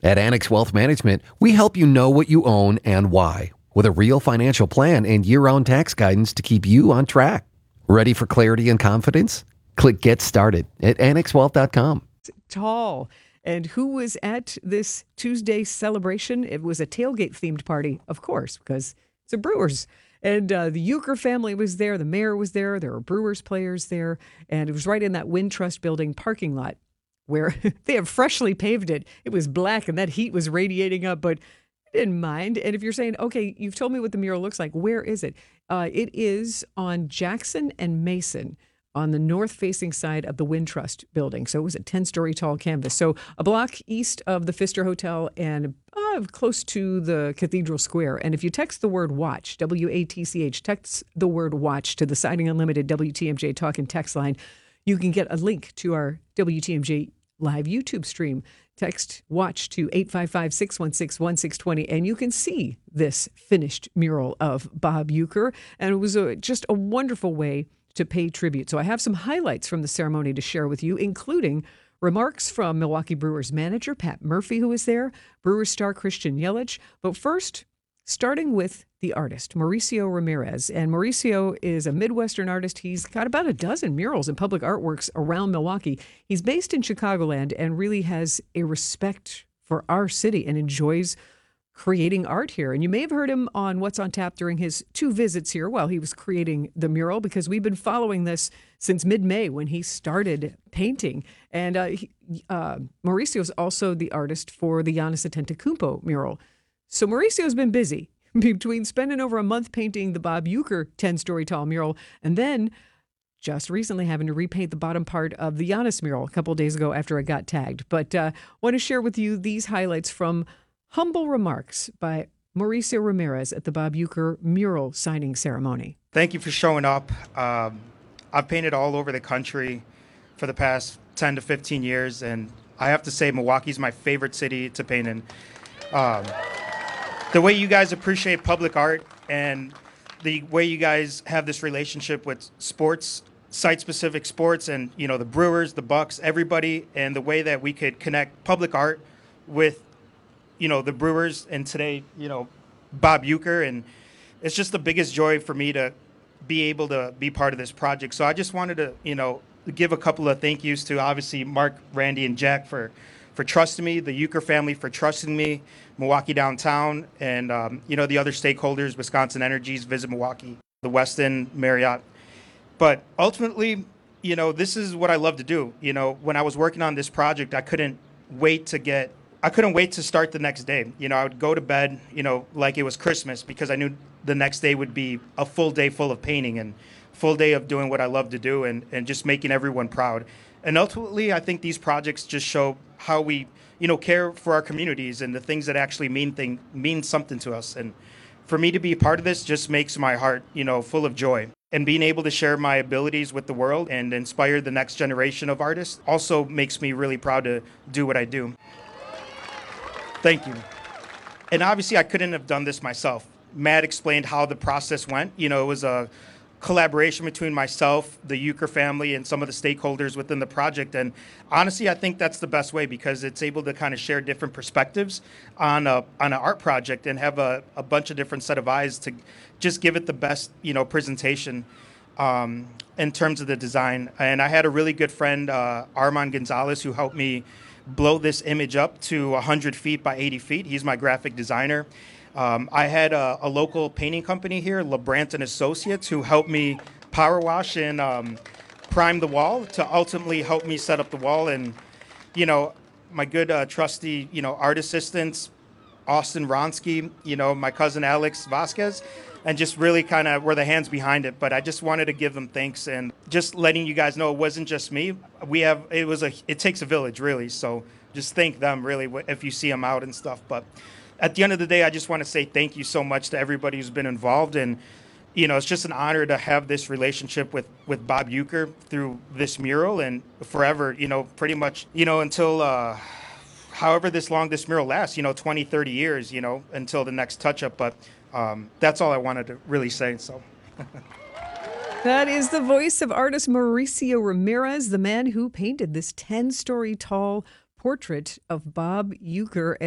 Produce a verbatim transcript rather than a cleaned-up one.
At Annex Wealth Management, we help you know what you own and why, with a real financial plan and year-round tax guidance to keep you on track. Ready for clarity and confidence? Click Get Started at annex wealth dot com. Tall. And who was at this Tuesday celebration? It was a tailgate-themed party, of course, because it's a Brewers. And uh, the Euchre family was there. The mayor was there. There were Brewers players there. And it was right in that Wintrust building parking lot where they have freshly paved it. It was black and that heat was radiating up, but I didn't mind. And if you're saying, okay, you've told me what the mural looks like, where is it? Uh, it is on Jackson and Mason, on the north-facing side of the Wintrust building. So it was a ten-story tall canvas. So a block east of the Pfister Hotel and uh, close to the Cathedral Square. And if you text the word WATCH, W A T C H, text the word WATCH to the Siding Unlimited W T M J Talk and Text line, you can get a link to our W T M J live YouTube stream. Text WATCH to eight five five, six one six, one six two zero, and you can see this finished mural of Bob Uecker. And it was a, just a wonderful way to pay tribute. So I have some highlights from the ceremony to share with you, including remarks from Milwaukee Brewers manager Pat Murphy, who was there, Brewers star Christian Yelich. But first, starting with the artist, Mauricio Ramirez. And Mauricio is a Midwestern artist. He's got about a dozen murals and public artworks around Milwaukee. He's based in Chicagoland and really has a respect for our city and enjoys creating art here. And you may have heard him on What's on Tap during his two visits here while he was creating the mural, because we've been following this since mid-May when he started painting. And uh, he, uh, Mauricio is also the artist for the Giannis Antetokounmpo mural. So Mauricio's been busy between spending over a month painting the Bob Uecker ten-story tall mural and then just recently having to repaint the bottom part of the Giannis mural a couple of days ago after it got tagged. But I uh, want to share with you these highlights from humble remarks by Mauricio Ramirez at the Bob Uecker mural signing ceremony. Thank you for showing up. Um, I've painted all over the country for the past ten to fifteen years, and I have to say Milwaukee's my favorite city to paint in. Um, the way you guys appreciate public art and the way you guys have this relationship with sports, site-specific sports, and you know the Brewers, the Bucks, everybody, and the way that we could connect public art with you know, the Brewers, and today, you know, Bob Uecker, and it's just the biggest joy for me to be able to be part of this project. So I just wanted to, you know, give a couple of thank yous to obviously Mark, Randy, and Jack for, for trusting me, the Uecker family for trusting me, Milwaukee Downtown, and, um, you know, the other stakeholders, Wisconsin Energies, Visit Milwaukee, the Westin, Marriott. But ultimately, you know, this is what I love to do. You know, when I was working on this project, I couldn't wait to get I couldn't wait to start the next day. You know, I would go to bed, you know, like it was Christmas, because I knew the next day would be a full day full of painting and full day of doing what I love to do and, and just making everyone proud. And ultimately, I think these projects just show how we, you know, care for our communities and the things that actually mean thing mean something to us. And for me to be a part of this just makes my heart, you know, full of joy. And being able to share my abilities with the world and inspire the next generation of artists also makes me really proud to do what I do. Thank you. And obviously, I couldn't have done this myself. Matt explained how the process went. You know, it was a collaboration between myself, the Uecker family, and some of the stakeholders within the project. And honestly, I think that's the best way, because it's able to kind of share different perspectives on a on an art project and have a, a bunch of different set of eyes to just give it the best, you know, presentation um, in terms of the design. And I had a really good friend, uh, Armand Gonzalez, who helped me blow this image up to one hundred feet by eighty feet. He's my graphic designer. Um, I had a, a local painting company here, LeBrant and Associates, who helped me power wash and um, prime the wall to ultimately help me set up the wall. And, you know, my good uh, trusty, you know, art assistants, Austin Ronsky, you know, my cousin Alex Vasquez, and just really kind of were the hands behind it. But I just wanted to give them thanks and just letting you guys know it wasn't just me. We have, it was a, it takes a village, really. So just thank them, really, if you see them out and stuff. But at the end of the day, I just want to say thank you so much to everybody who's been involved. And, you know, it's just an honor to have this relationship with, with Bob Uecker through this mural and forever, you know, pretty much, you know, until uh, however this long this mural lasts, you know, twenty, thirty years, you know, until the next touch-up. But um, that's all I wanted to really say, so. That is the voice of artist Mauricio Ramirez, the man who painted this ten-story tall portrait of Bob Uecker.